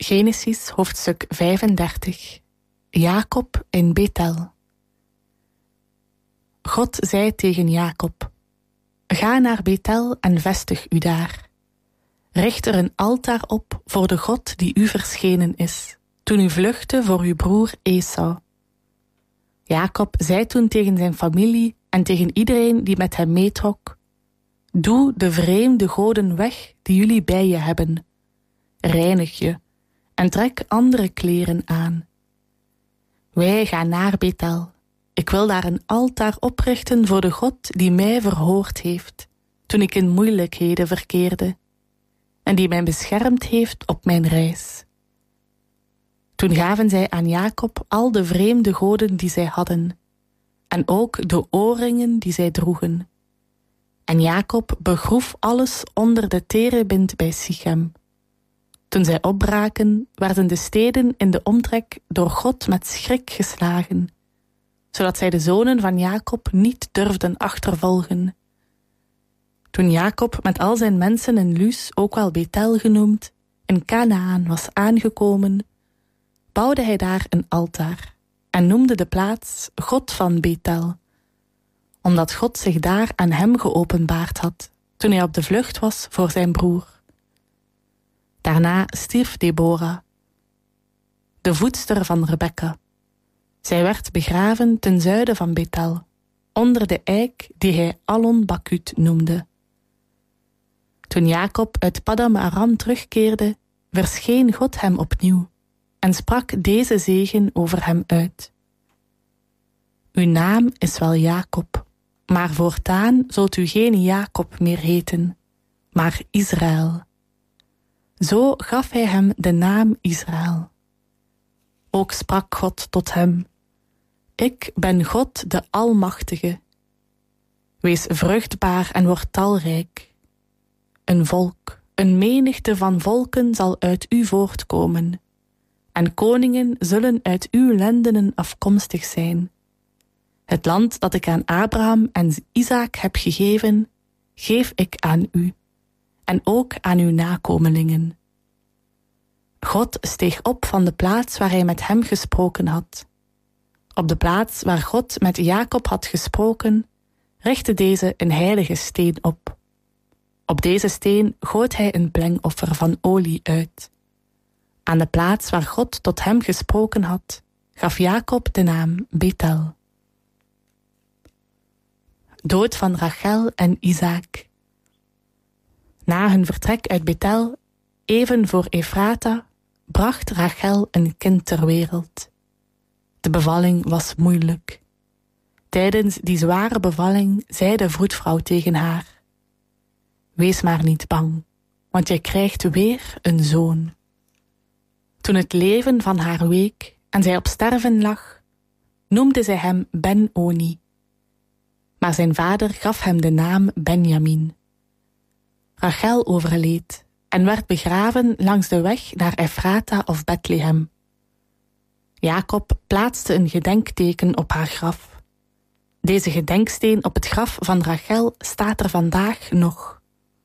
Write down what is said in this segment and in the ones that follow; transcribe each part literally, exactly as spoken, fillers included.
Genesis hoofdstuk vijfendertig. Jacob in Bethel. God zei tegen Jacob: Ga naar Bethel en vestig u daar. Richt er een altaar op voor de God die u verschenen is, toen u vluchtte voor uw broer Esau. Jacob zei toen tegen zijn familie en tegen iedereen die met hem meetrok: Doe de vreemde goden weg die jullie bij je hebben. Reinig je en trek andere kleren aan. Wij gaan naar Bethel. Ik wil daar een altaar oprichten voor de God die mij verhoord heeft, toen ik in moeilijkheden verkeerde, en die mij beschermd heeft op mijn reis. Toen gaven zij aan Jacob al de vreemde goden die zij hadden, en ook de oorringen die zij droegen. En Jacob begroef alles onder de terebint bij Sichem. Toen zij opbraken, werden de steden in de omtrek door God met schrik geslagen, zodat zij de zonen van Jacob niet durfden achtervolgen. Toen Jacob met al zijn mensen in Luz, ook wel Bethel genoemd, in Kanaan was aangekomen, bouwde hij daar een altaar en noemde de plaats God van Bethel, omdat God zich daar aan hem geopenbaard had, toen hij op de vlucht was voor zijn broer. Daarna stierf Deborah, de voedster van Rebekka. Zij werd begraven ten zuiden van Bethel, onder de eik die hij Allon Bakut noemde. Toen Jacob uit Paddan Aram terugkeerde, verscheen God hem opnieuw en sprak deze zegen over hem uit. Uw naam is wel Jacob, maar voortaan zult u geen Jacob meer heten, maar Israël. Zo gaf hij hem de naam Israël. Ook sprak God tot hem: Ik ben God de Almachtige. Wees vruchtbaar en word talrijk. Een volk, een menigte van volken zal uit u voortkomen, en koningen zullen uit uw lendenen afkomstig zijn. Het land dat ik aan Abraham en Isaak heb gegeven, geef ik aan u, en ook aan uw nakomelingen. God steeg op van de plaats waar hij met hem gesproken had. Op de plaats waar God met Jacob had gesproken, richtte deze een heilige steen op. Op deze steen goot hij een brengoffer van olie uit. Aan de plaats waar God tot hem gesproken had, gaf Jacob de naam Bethel. Dood van Rachel en Isaak. Na hun vertrek uit Bethel, even voor Efrata, bracht Rachel een kind ter wereld. De bevalling was moeilijk. Tijdens die zware bevalling zei de vroedvrouw tegen haar: Wees maar niet bang, want jij krijgt weer een zoon. Toen het leven van haar week en zij op sterven lag, noemde zij hem Ben-Oni. Maar zijn vader gaf hem de naam Benjamin. Rachel overleed en werd begraven langs de weg naar Efrata of Bethlehem. Jacob plaatste een gedenkteken op haar graf. Deze gedenksteen op het graf van Rachel staat er vandaag nog.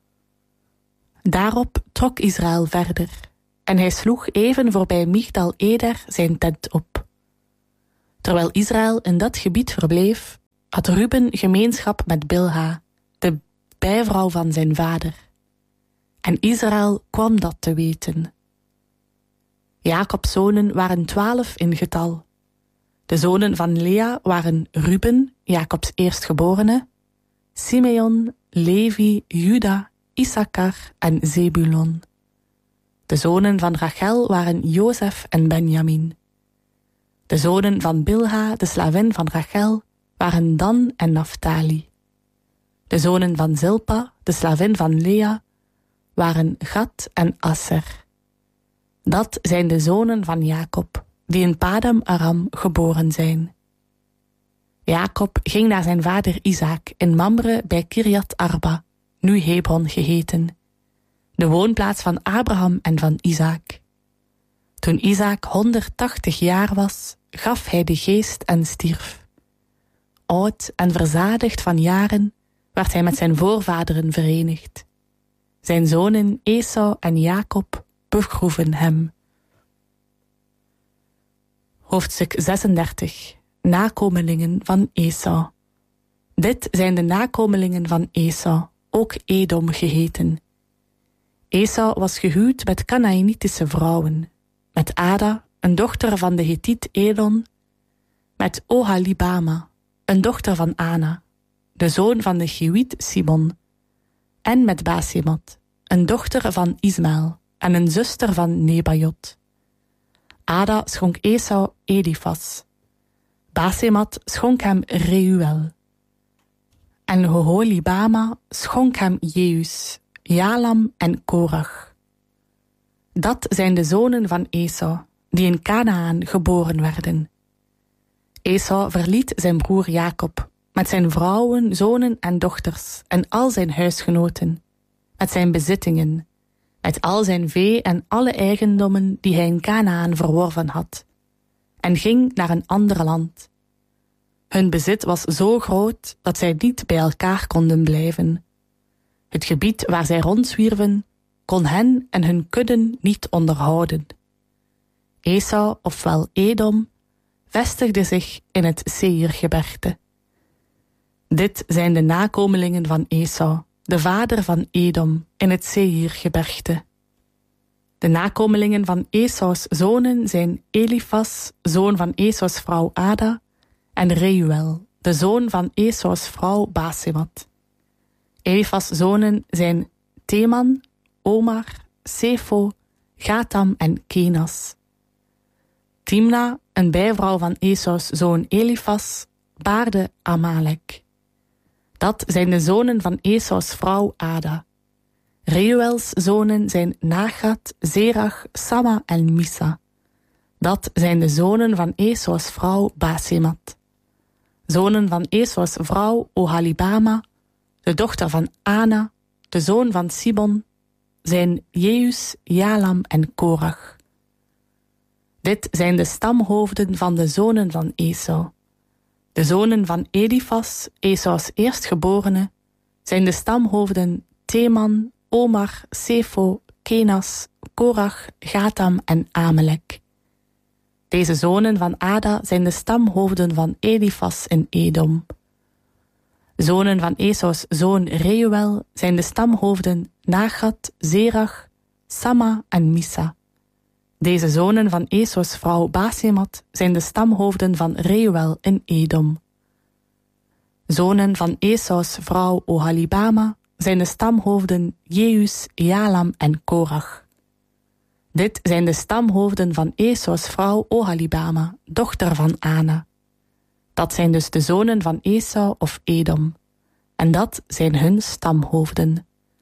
Daarop trok Israël verder, en hij sloeg even voorbij Migdal Eder zijn tent op. Terwijl Israël in dat gebied verbleef, had Ruben gemeenschap met Bilha, de bijvrouw van zijn vader. En Israël kwam dat te weten. Jakobs zonen waren twaalf in getal. De zonen van Lea waren Ruben, Jakobs eerstgeborene, Simeon, Levi, Juda, Issachar en Zebulon. De zonen van Rachel waren Jozef en Benjamin. De zonen van Bilha, de slavin van Rachel, waren Dan en Naphtali. De zonen van Zilpa, de slavin van Lea, waren Gad en Asser. Dat zijn de zonen van Jacob, die in Paddan Aram geboren zijn. Jacob ging naar zijn vader Isaak in Mamre bij Kirjat Arba, nu Hebron geheten, de woonplaats van Abraham en van Isaak. Toen Isaak honderdtachtig jaar was, gaf hij de geest en stierf. Oud en verzadigd van jaren werd hij met zijn voorvaderen verenigd. Zijn zonen Esau en Jacob begroeven hem. Hoofdstuk zesendertig. Nakomelingen van Esau. Dit zijn de nakomelingen van Esau, ook Edom geheten. Esau was gehuwd met Kanaanitische vrouwen, met Ada, een dochter van de Hethiet Elon, met Ohalibama, een dochter van Ana, de zoon van de Gewiet Simon, en met Basemat, een dochter van Ismael en een zuster van Nebajot. Ada schonk Esau Elifas. Basemat schonk hem Reuel. En Oholibama schonk hem Jeus, Jalam en Korach. Dat zijn de zonen van Esau, die in Kanaan geboren werden. Esau verliet zijn broer Jacob, met zijn vrouwen, zonen en dochters en al zijn huisgenoten, met zijn bezittingen, met al zijn vee en alle eigendommen die hij in Kanaan verworven had, en ging naar een ander land. Hun bezit was zo groot dat zij niet bij elkaar konden blijven. Het gebied waar zij rondzwierven, kon hen en hun kudden niet onderhouden. Esau, ofwel Edom, vestigde zich in het Seirgebergte. Dit zijn de nakomelingen van Esau, de vader van Edom, in het Seirgebergte. De nakomelingen van Esau's zonen zijn Elifas, zoon van Esau's vrouw Ada, en Reuel, de zoon van Esau's vrouw Basemat. Elifas' zonen zijn Teman, Omar, Sefo, Gatam en Kenas. Timna, een bijvrouw van Esau's zoon Elifas, baarde Amalek. Dat zijn de zonen van Esau's vrouw Ada. Reuels zonen zijn Nagat, Zerach, Sama en Misa. Dat zijn de zonen van Esau's vrouw Basemat. Zonen van Esau's vrouw Ohalibama, de dochter van Ana, de zoon van Sibon, zijn Jeus, Jalam en Korach. Dit zijn de stamhoofden van de zonen van Esau. De zonen van Elifas, Esau's eerstgeborene, zijn de stamhoofden Teman, Omar, Sefo, Kenas, Korach, Gatam en Amalek. Deze zonen van Ada zijn de stamhoofden van Elifas in Edom. Zonen van Esau's zoon Reuel zijn de stamhoofden Nagat, Zerach, Sama en Misa. Deze zonen van Esau's vrouw Basemat zijn de stamhoofden van Reuel in Edom. Zonen van Esau's vrouw Ohalibama zijn de stamhoofden Jeus, Jalam en Korach. Dit zijn de stamhoofden van Esau's vrouw Ohalibama, dochter van Ana. Dat zijn dus de zonen van Esau of Edom. En dat zijn hun stamhoofden.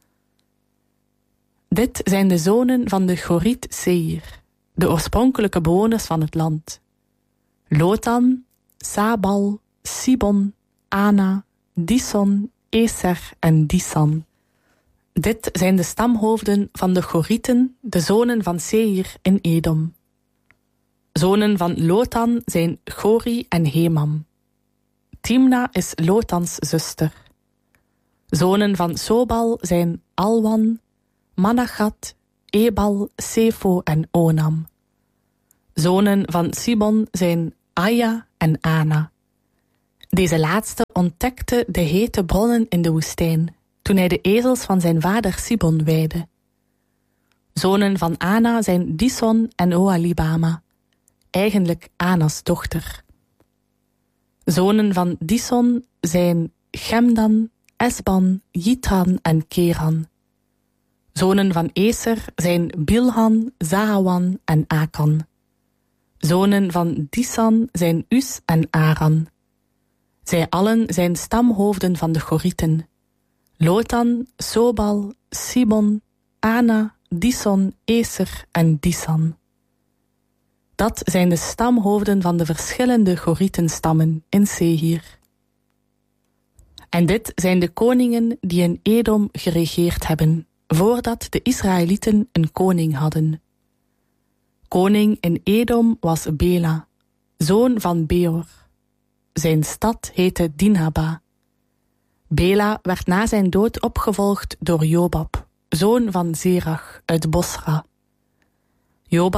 Dit zijn de zonen van de Goriet Seir, de oorspronkelijke bewoners van het land. Lotan, Sabal, Sibon, Ana, Dison, Eser en Disan. Dit zijn de stamhoofden van de Gorieten, de zonen van Seir in Edom. Zonen van Lotan zijn Gori en Hemam. Timna is Lotans zuster. Zonen van Sobal zijn Alwan, Managat, Ebal, Sefo en Onam. Zonen van Sibon zijn Aya en Ana. Deze laatste ontdekte de hete bronnen in de woestijn, toen hij de ezels van zijn vader Sibon weidde. Zonen van Ana zijn Dison en Ohalibama, eigenlijk Ana's dochter. Zonen van Dison zijn Gemdan, Esban, Jitran en Keran. Zonen van Eser zijn Bilhan, Zahawan en Akan. Zonen van Disan zijn Us en Aran. Zij allen zijn stamhoofden van de Gorieten. Lotan, Sobal, Sibon, Ana, Dison, Eser en Disan. Dat zijn de stamhoofden van de verschillende Gorietenstammen in Seir. En dit zijn de koningen die in Edom geregeerd hebben, voordat de Israëlieten een koning hadden. Koning in Edom was Bela, zoon van Beor. Zijn stad heette Dinhaba. Bela werd na zijn dood opgevolgd door Jobab, zoon van Zerach uit Bosra. Jobab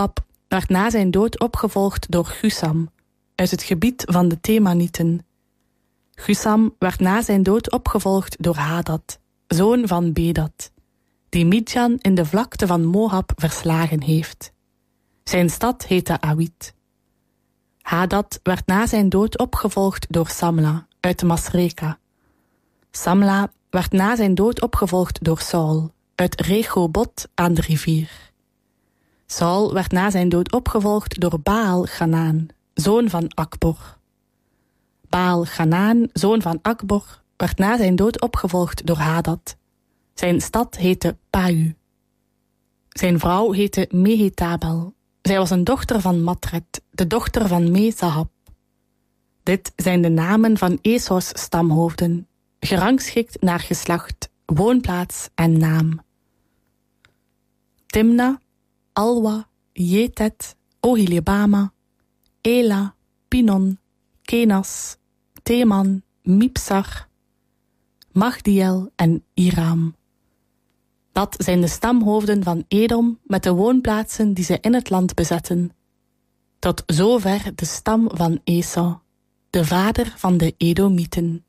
werd na zijn dood opgevolgd door Gusam, uit het gebied van de Themanieten. Gusam werd na zijn dood opgevolgd door Hadad, zoon van Bedad, die Midjan in de vlakte van Moab verslagen heeft. Zijn stad heette Awit. Hadad werd na zijn dood opgevolgd door Samla uit Masreka. Samla werd na zijn dood opgevolgd door Saul uit Rechobot aan de rivier. Saul werd na zijn dood opgevolgd door Baal Ganaan, zoon van Akbor. Baal Ganaan, zoon van Akbor, werd na zijn dood opgevolgd door Hadad. Zijn stad heette Pau. Zijn vrouw heette Mehetabel. Zij was een dochter van Matred, de dochter van Mezahab. Dit zijn de namen van Esau's stamhoofden, gerangschikt naar geslacht, woonplaats en naam. Timna, Alwa, Jetet, Ohilibama, Ela, Pinon, Kenas, Teman, Mipsar, Magdiel en Iram. Dat zijn de stamhoofden van Edom met de woonplaatsen die ze in het land bezetten. Tot zover de stam van Esau, de vader van de Edomieten.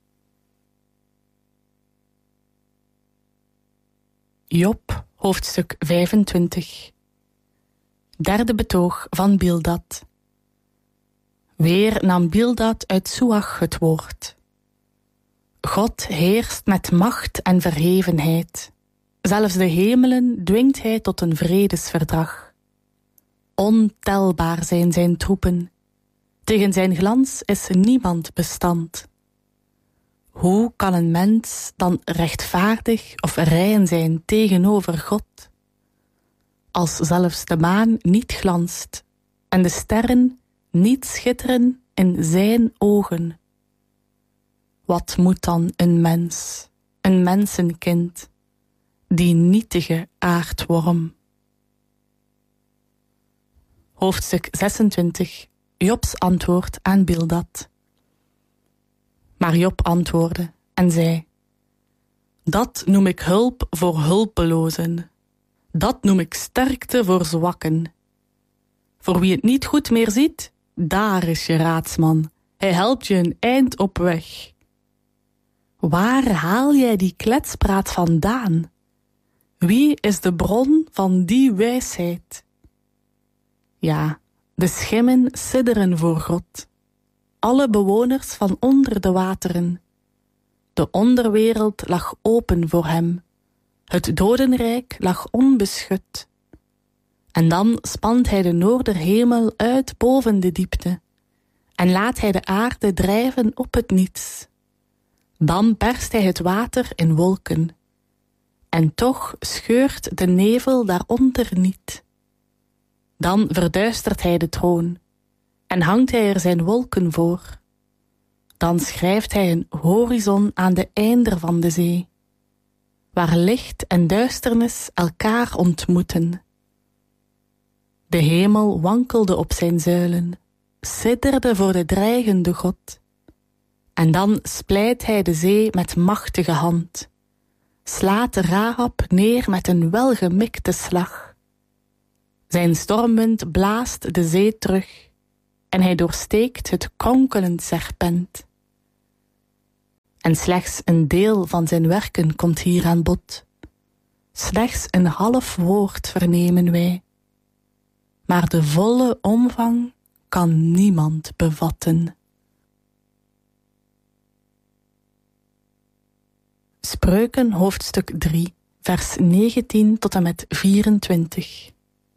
Job, hoofdstuk vijfentwintig. Derde betoog van Bildad. Weer nam Bildad uit Suach het woord. God heerst met macht en verhevenheid. Zelfs de hemelen dwingt hij tot een vredesverdrag. Ontelbaar zijn zijn troepen. Tegen zijn glans is niemand bestand. Hoe kan een mens dan rechtvaardig of rein zijn tegenover God? Als zelfs de maan niet glanst en de sterren niet schitteren in zijn ogen. Wat moet dan een mens, een mensenkind, die nietige aardworm? Hoofdstuk zesentwintig. Jobs antwoord aan Bildad. Maar Job antwoordde en zei: Dat noem ik hulp voor hulpelozen. Dat noem ik sterkte voor zwakken. Voor wie het niet goed meer ziet, daar is je raadsman. Hij helpt je een eind op weg. Waar haal jij die kletspraat vandaan? Wie is de bron van die wijsheid? Ja, de schimmen sidderen voor God. Alle bewoners van onder de wateren. De onderwereld lag open voor hem. Het dodenrijk lag onbeschut. En dan spant hij de noorderhemel uit boven de diepte. En laat hij de aarde drijven op het niets. Dan perst hij het water in wolken. En toch scheurt de nevel daaronder niet. Dan verduistert hij de troon. En hangt hij er zijn wolken voor. Dan schrijft hij een horizon aan de einder van de zee, waar licht en duisternis elkaar ontmoeten. De hemel wankelde op zijn zuilen, sidderde voor de dreigende God. En dan splijt hij de zee met machtige hand, slaat de Rahab neer met een welgemikte slag. Zijn stormwind blaast de zee terug, en hij doorsteekt het kronkelend serpent. En slechts een deel van zijn werken komt hier aan bod. Slechts een half woord vernemen wij. Maar de volle omvang kan niemand bevatten. Spreuken hoofdstuk drie, vers negentien tot en met vierentwintig.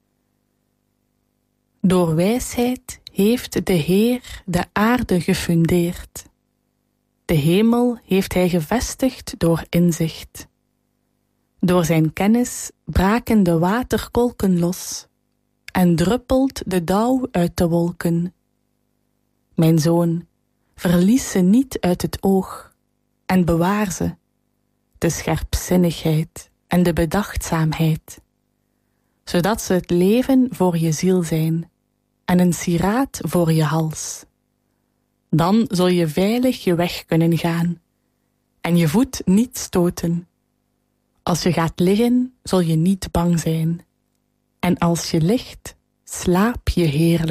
Door wijsheid heeft de Heer de aarde gefundeerd. De hemel heeft hij gevestigd door inzicht. Door zijn kennis braken de waterkolken los en druppelt de dauw uit de wolken. Mijn zoon, verlies ze niet uit het oog en bewaar ze, de scherpzinnigheid en de bedachtzaamheid, zodat ze het leven voor je ziel zijn en een sieraad voor je hals. Dan zul je veilig je weg kunnen gaan en je voet niet stoten. Als je gaat liggen, zul je niet bang zijn. En als je ligt, slaap je heerlijk.